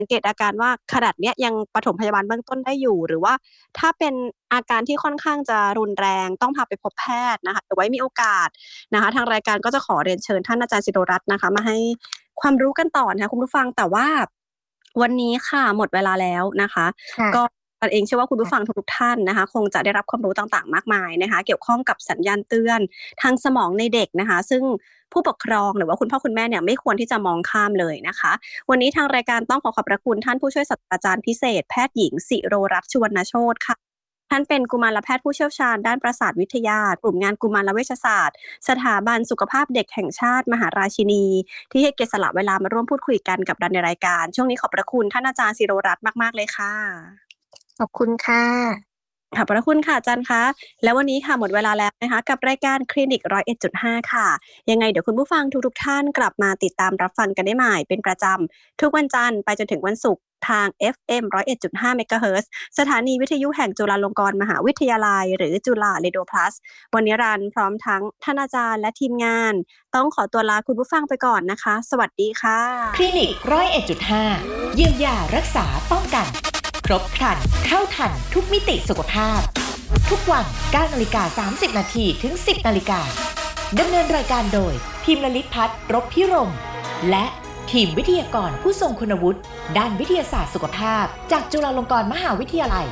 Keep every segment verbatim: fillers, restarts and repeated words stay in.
สังเกตอาการว่าขนาดเนี้ยยังปฐมพยาบาลเบื้องต้นได้อยู่หรือว่าถ้าเป็นอาการที่ค่อนข้างจะรุนแรงต้องพาไปพบแพทย์นะคะเดี๋ยวไว้มีโอกาสนะคะทางรายการก็จะขอเรียนเชิญท่านอาจารย์ศิโรรัตน์นะคะมาให้ความรู้กันต่อนะคะคุณผู้ฟังแต่ว่าวันนี้ค่ะหมดเวลาแล้วนะคะค่ะก็กันเองเชื่อว่าคุณผู้ค่ะฟังทุกๆท่านนะคะคงจะได้รับความรู้ต่างๆมากมายนะคะเกี่ยวข้องกับสัญญาณเตือนทางสมองในเด็กนะคะซึ่งผู้ปกครองหรือว่าคุณพ่อคุณแม่เนี่ยไม่ควรที่จะมองข้ามเลยนะคะ วันนี้ทางรายการต้องขอขอบพระคุณท่านผู้ช่วยศาสตราจารย์พิเศษแพทย์หญิงศิโรรัตน์ สุวรรณโชติค่ะท่านเป็นกุมารแพทย์ผู้เชี่ยวชาญด้านประสาทวิทยากลุ่มงานกุมารเวชศาสตร์สถาบันสุขภาพเด็กแห่งชาติมหาราชินีที่ให้เกียรติสละเวลามาร่วมพูดคุยกันกับเราในรายการช่วงนี้ขอบพระคุณท่านอาจารย์ศิโรรัตน์มากๆเลยค่ะขอบคุณค่ะขอบพระคุณค่ะอาจารย์คะแล้ววันนี้ค่ะหมดเวลาแล้วนะคะกับรายการคลินิกหนึ่งร้อยเอ็ดจุดห้าค่ะยังไงเดี๋ยวคุณผู้ฟังทุกๆท่านกลับมาติดตามรับฟังกันได้ใหม่เป็นประจำทุกวันจันทร์ไปจนถึงวันศุกร์ทาง เอฟ เอ็ม หนึ่งร้อยเอ็ดจุดห้า เมกะเฮิรตซ์สถานีวิทยุแห่งจุฬาลงกรณ์มหาวิทยาลัยหรือจุฬาเรดิโอพลัสวันนี้รันพร้อมทั้งท่านอาจารย์และทีมงานต้องขอตัวลาคุณผู้ฟังไปก่อนนะคะสวัสดีค่ะคลินิกร้อยเอ็ดจุดห้าเยียวยารักษาป้องกันครบครันเท่าทันทุกมิติสุขภาพทุกวันเก้านาฬิกาสามสิบนาทีถึงสิบนาฬิกาดำเนินรายการโดยพิมพ์ลลิตพัฒน์รบพิรมและทีมวิทยากรผู้ทรงคุณวุฒิด้านวิทยาศาสตร์สุขภาพจากจุฬาลงกรณ์มหาวิทยาลัย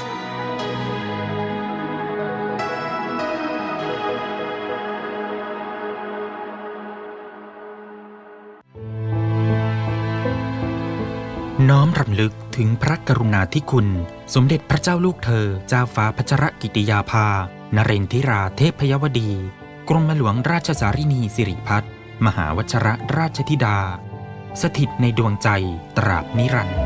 น้อมรำลึกถึงพระกรุณาธิคุณสมเด็จพระเจ้าลูกเธอเจ้าฟ้าพัชรกิติยาภานเรนทิราเทพยวดีกรมหลวงราชสารินีสิริพัฒน์มหาวชรราชธิดาสถิตในดวงใจตราบนิรันดร์